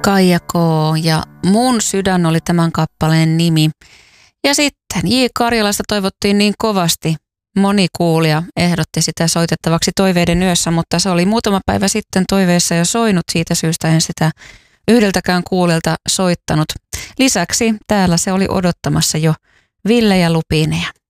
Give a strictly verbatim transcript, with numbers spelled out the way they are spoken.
Kaija K. ja Mun sydän oli tämän kappaleen nimi. Ja sitten J. Karjalasta toivottiin niin kovasti. Moni kuulija ehdotti sitä soitettavaksi Toiveiden yössä, mutta se oli muutama päivä sitten toiveessa jo soinut. Siitä syystä en sitä yhdeltäkään kuulijalta soittanut. Lisäksi täällä se oli odottamassa jo Ville ja Lupiineja.